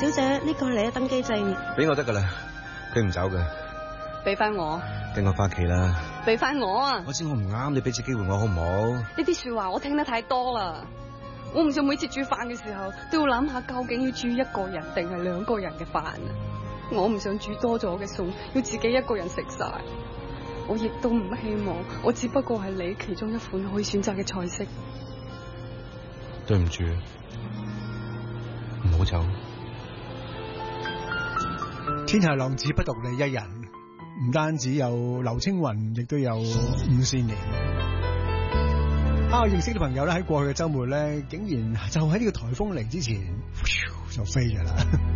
小姐，呢個係你嘅登機證。 俾我得噶啦，佢唔走嘅。 俾翻我。 跟我翻屋企啦。 俾翻我啊！ 我知我唔啱，你俾次機會我好唔好？ 呢啲說話我聽得太多啦。我唔想每次煮飯嘅時候都要諗下究竟要煮一個人定係兩個人嘅飯啊！我唔想煮多咗嘅餸要自己一個人食晒。我亦都唔希望我只不過係你其中一款可以選擇嘅菜式。 對唔住，唔好走。 天下浪子不獨你一人，唔單止有劉青雲，亦都有伍善年。我認識啲朋友咧，喺過去嘅周末咧，竟然就喺呢個颱風嚟之前就飛咗啦。